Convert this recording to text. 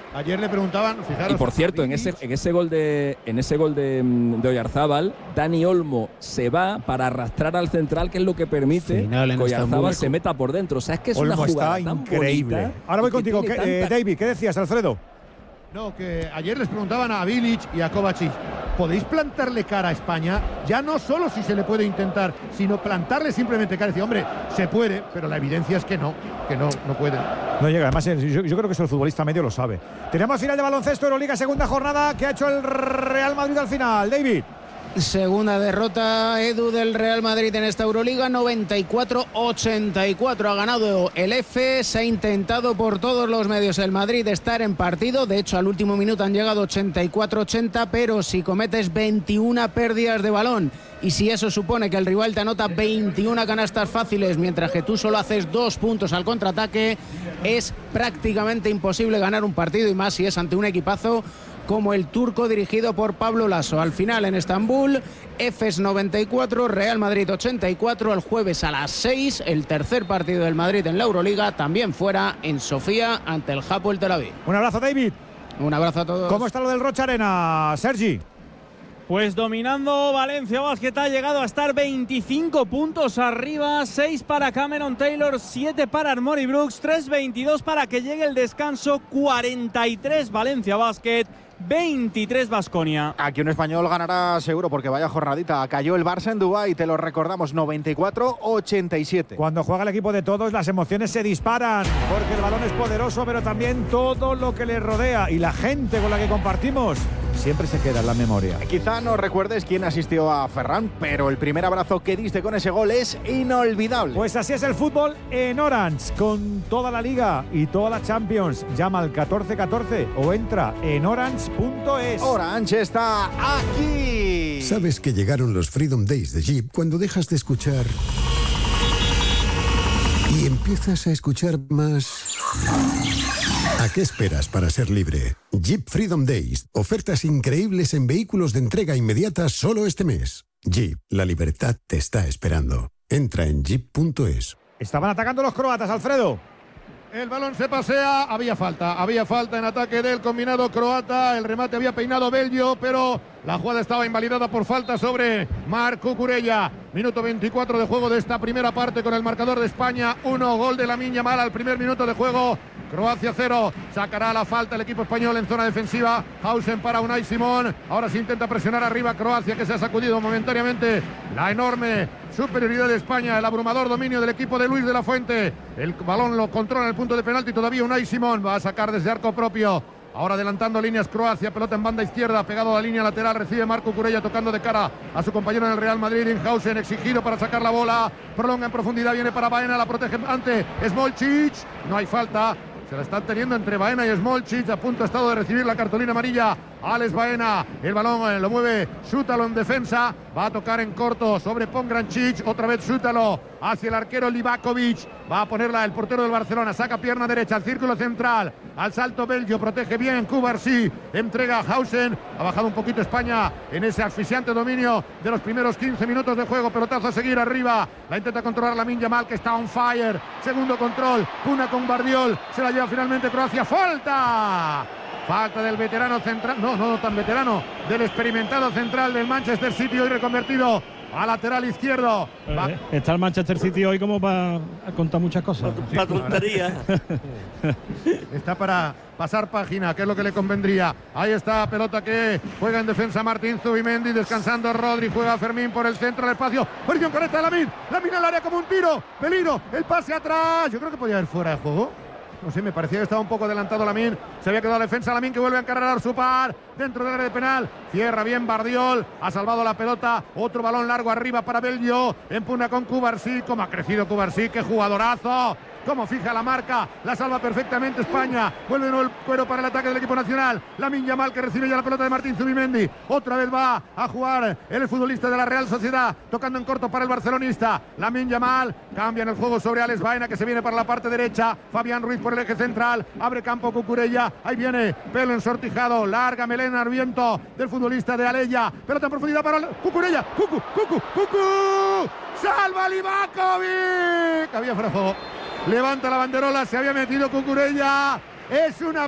Ayer le preguntaban, fijaros. Y por cierto, en ese gol de Oyarzábal, Dani Olmo se va para arrastrar al central, que es lo que permite que Oyarzábal se meta por dentro. O sea, es que es Olmo una jugada está tan increíble. bonita. Ahora voy contigo, David, ¿qué decías, Alfredo? No, que ayer les preguntaban a Bilic y a Kovacic, ¿podéis plantarle cara a España? Ya no solo si se le puede intentar, sino plantarle simplemente cara. Decía, hombre, se puede, pero la evidencia es que no pueden. No llega, además yo creo que eso el futbolista medio lo sabe. Tenemos final de baloncesto, Euroliga, segunda jornada, que ha hecho el Real Madrid al final. David. Segunda derrota, Edu, del Real Madrid en esta Euroliga, 94-84. Ha ganado el F, se ha intentado por todos los medios el Madrid estar en partido. De hecho, al último minuto han llegado 84-80, pero si cometes 21 pérdidas de balón y si eso supone que el rival te anota 21 canastas fáciles, mientras que tú solo haces 2 puntos al contraataque, es prácticamente imposible ganar un partido, y más si es ante un equipazo como el turco dirigido por Pablo Laso. Al final en Estambul, Efes 94, Real Madrid 84. El jueves a las 6, el tercer partido del Madrid en la Euroliga, también fuera en Sofía ante el Hapoel Tel Aviv. Un abrazo, David. Un abrazo a todos. ¿Cómo está lo del Rocha Arena, Sergi? Pues dominando Valencia Basket, ha llegado a estar 25 puntos arriba, 6 para Cameron Taylor, 7 para Armoni Brooks, 3:22 para que llegue el descanso, 43 Valencia Basket, 23 Baskonia. Aquí un español ganará seguro, porque vaya jornadita. Cayó el Barça en Dubái, te lo recordamos, 94-87. Cuando juega el equipo de todos, las emociones se disparan, porque el balón es poderoso, pero también todo lo que le rodea y la gente con la que compartimos siempre se queda en la memoria. Quizá no recuerdes quién asistió a Ferran, pero el primer abrazo que diste con ese gol es inolvidable. Pues así es el fútbol en Orange, con toda la Liga y toda la Champions. Llama al 1414 o entra en orange.es. Orange está aquí. Sabes que llegaron los Freedom Days de Jeep cuando dejas de escuchar y empiezas a escuchar más. ¿A qué esperas para ser libre? Jeep Freedom Days. Ofertas increíbles en vehículos de entrega inmediata solo este mes. Jeep, la libertad te está esperando. Entra en jeep.es. Estaban atacando los croatas, Alfredo. El balón se pasea, había falta en ataque del combinado croata, el remate había peinado Belgio, pero la jugada estaba invalidada por falta sobre Marc Cucurella. Minuto 24 de juego de esta primera parte con el marcador de España 1, gol de Lamine Yamal al primer minuto de juego. Croacia 0, sacará la falta el equipo español en zona defensiva. Hausen para Unai Simón, ahora se intenta presionar arriba Croacia, que se ha sacudido momentáneamente la enorme superioridad de España, el abrumador dominio del equipo de Luis de la Fuente. El balón lo controla en el punto de penalti, todavía Unai Simón va a sacar desde arco propio. Ahora adelantando líneas Croacia, pelota en banda izquierda, pegado a la línea lateral, recibe Marco Cucurella tocando de cara a su compañero en el Real Madrid, Inhausen, exigido para sacar la bola, prolonga en profundidad, viene para Baena, la protege ante Smolcic, no hay falta. Se la están teniendo entre Baena y Smolcic, a punto ha estado de recibir la cartulina amarilla Alex Baena. El balón lo mueve Šutalo en defensa, va a tocar en corto sobre Pongrancic, otra vez Šutalo hacia el arquero Livakovic, va a ponerla el portero del Barcelona, saca pierna derecha al círculo central, al salto Belgio, protege bien Cubarsí, entrega a Hausen, ha bajado un poquito España en ese asfixiante dominio de los primeros 15 minutos de juego, pelotazo a seguir arriba, la intenta controlar Lamine Yamal, que está on fire, segundo control, Puna con Bardiol, se la lleva finalmente Croacia, falta del veterano central, no tan veterano, del experimentado central del Manchester City, hoy reconvertido a lateral izquierdo. Está el Manchester City hoy como para contar muchas cosas. Para tontería. Está para pasar página, que es lo que le convendría. Ahí está, pelota que juega en defensa Martín Zubimendi, descansando Rodri, juega Fermín por el centro del espacio. Posición correcta de Lamine al área como un tiro. Peligro, el pase atrás. Yo creo que podía haber fuera de juego. No sé, me parecía que estaba un poco adelantado Lamine. Se había quedado la defensa Lamine, que vuelve a encargar a Arsupar dentro del área de penal. Cierra bien Bardiol. Ha salvado la pelota. Otro balón largo arriba para Belgio. Empuna con Cubarsí. Como ha crecido Cubarsí. ¡Qué jugadorazo! Cómo fija la marca, la salva perfectamente España. Vuelve de nuevo el cuero para el ataque del equipo nacional. Lamine Yamal, que recibe ya la pelota de Martín Zubimendi. Otra vez va a jugar el futbolista de la Real Sociedad, tocando en corto para el barcelonista. Lamine Yamal cambia en el juego sobre Alex Baena, que se viene para la parte derecha. Fabián Ruiz por el eje central, abre campo Cucurella. Ahí viene pelo ensortijado, larga melena al viento del futbolista de Aleya. Pelota en profundidad para Cucurella. Cucu. Salva Livakovic. Había fuera de juego. Levanta la banderola, se había metido Cucurella. Es una